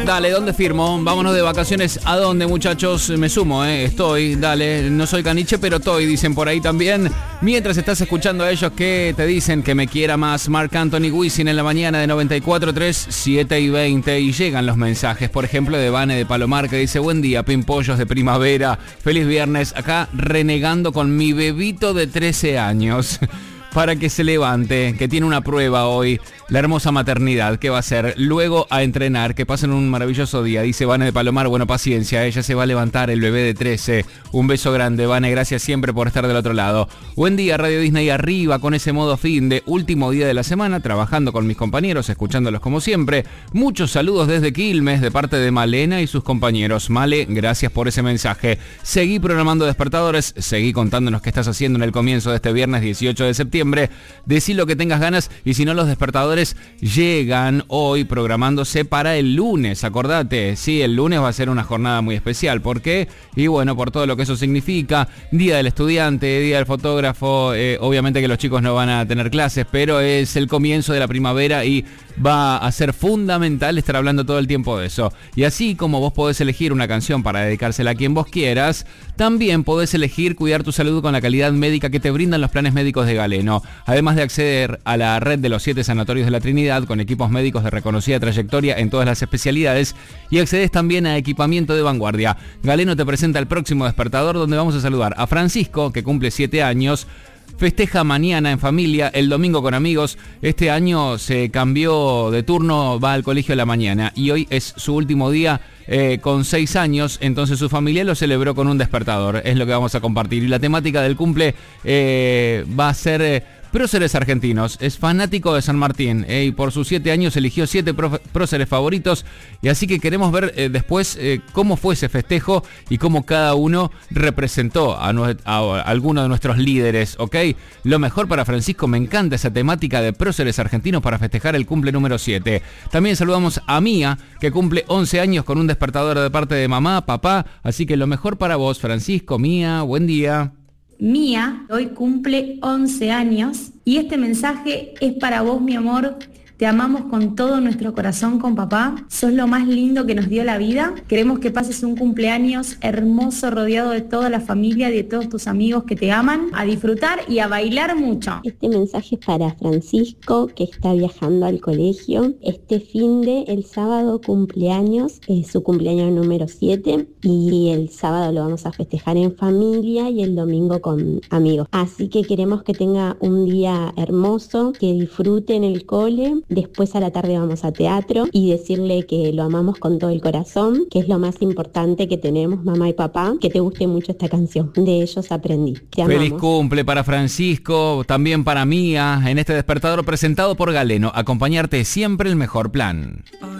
Dale, ¿dónde firmo? Vámonos de vacaciones. ¿A dónde, muchachos? Me sumo, estoy, dale, no soy caniche, pero estoy, dicen por ahí también. Mientras estás escuchando a ellos que te dicen que me quiera más, Marc Anthony Wisin en la mañana de 94.3, 7:20, y llegan los mensajes, por ejemplo, de Vane de Palomar, que dice: buen día, pimpollos de primavera, feliz viernes, acá renegando con mi bebito de 13 años. Para que se levante, que tiene una prueba hoy, la hermosa maternidad, ¿qué va a hacer? Luego a entrenar, que pasen un maravilloso día, dice Vane de Palomar. Bueno, paciencia, ella se va a levantar, el bebé de 13. Un beso grande, Vane, gracias siempre por estar del otro lado. Buen día, Radio Disney arriba, con ese modo fin de último día de la semana, trabajando con mis compañeros, escuchándolos como siempre. Muchos saludos desde Quilmes, de parte de Malena y sus compañeros. Male, gracias por ese mensaje. Seguí programando despertadores, seguí contándonos qué estás haciendo en el comienzo de este viernes 18 de septiembre. Decí lo que tengas ganas, y si no, los despertadores llegan hoy programándose para el lunes. Acordate, sí, el lunes va a ser una jornada muy especial. ¿Por qué? Y bueno, por todo lo que eso significa. Día del estudiante, día del fotógrafo. Obviamente que los chicos no van a tener clases, pero es el comienzo de la primavera y va a ser fundamental estar hablando todo el tiempo de eso. Y así como vos podés elegir una canción para dedicársela a quien vos quieras, también podés elegir cuidar tu salud con la calidad médica que te brindan los planes médicos de Galeno. Además de acceder a la red de los 7 sanatorios de la Trinidad con equipos médicos de reconocida trayectoria en todas las especialidades, y accedes también a equipamiento de vanguardia. Galeno te presenta el próximo despertador, donde vamos a saludar a Francisco, que cumple 7 años. Festeja mañana en familia, el domingo con amigos. Este año se cambió de turno, va al colegio a la mañana y hoy es su último día con 6 años, entonces su familia lo celebró con un despertador. Es lo que vamos a compartir. Y la temática del cumple va a ser próceres argentinos. Es fanático de San Martín y por sus 7 años eligió 7 próceres favoritos, y así que queremos ver después cómo fue ese festejo y cómo cada uno representó a alguno de nuestros líderes, ¿ok? Lo mejor para Francisco, me encanta esa temática de próceres argentinos para festejar el cumple número 7. También saludamos a Mía, que cumple 11 años con un despertador de parte de mamá, papá, así que lo mejor para vos, Francisco. Mía, buen día. Mía hoy cumple 11 años y este mensaje es para vos, mi amor. Te amamos con todo nuestro corazón, con papá. Sos lo más lindo que nos dio la vida. Queremos que pases un cumpleaños hermoso, rodeado de toda la familia y de todos tus amigos que te aman. A disfrutar y a bailar mucho. Este mensaje es para Francisco, que está viajando al colegio. Este el sábado cumpleaños, es su cumpleaños número 7. Y el sábado lo vamos a festejar en familia y el domingo con amigos. Así que queremos que tenga un día hermoso, que disfrute en el cole. Después a la tarde vamos a teatro y decirle que lo amamos con todo el corazón, que es lo más importante que tenemos, mamá y papá. Que te guste mucho esta canción, de ellos aprendí. Te amamos. Feliz cumple para Francisco, también para Mía, en este despertador presentado por Galeno. Acompañarte siempre el mejor plan.